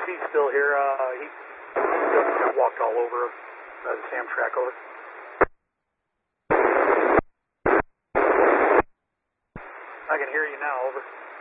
He's still here. He walked all over the SAM track over. I can hear you now, over.